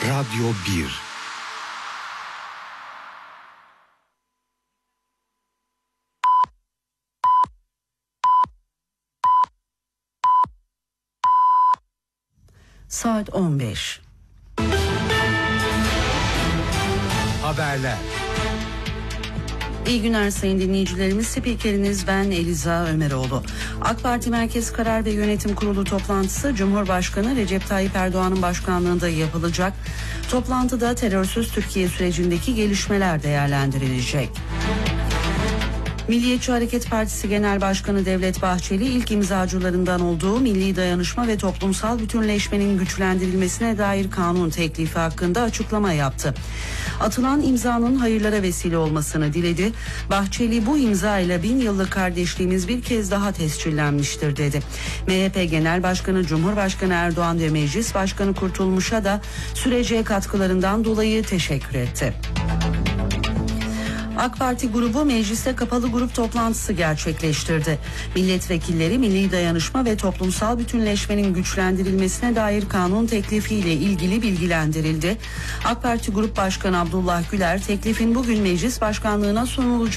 Radyo 1. Saat 15. Haberler. İyi günler sayın dinleyicilerimiz. Spikeriniz ben Eliza Ömeroğlu. AK Parti Merkez Karar ve Yönetim Kurulu toplantısı Cumhurbaşkanı Recep Tayyip Erdoğan'ın başkanlığında yapılacak. Toplantıda terörsüz Türkiye sürecindeki gelişmeler değerlendirilecek. Milliyetçi Hareket Partisi Genel Başkanı Devlet Bahçeli ilk imzacılarından olduğu milli dayanışma ve toplumsal bütünleşmenin güçlendirilmesine dair kanun teklifi hakkında açıklama yaptı. Atılan imzanın hayırlara vesile olmasını diledi. Bahçeli bu imza ile 1000 yıllık kardeşliğimiz bir kez daha tescillenmiştir dedi. MHP Genel Başkanı Cumhurbaşkanı Erdoğan ve Meclis Başkanı Kurtulmuş'a da sürece katkılarından dolayı teşekkür etti. AK Parti grubu mecliste kapalı grup toplantısı gerçekleştirdi. Milletvekilleri milli dayanışma ve toplumsal bütünleşmenin güçlendirilmesine dair kanun teklifiyle ilgili bilgilendirildi. AK Parti Grup Başkanı Abdullah Güler teklifin bugün meclis başkanlığına sunulacağını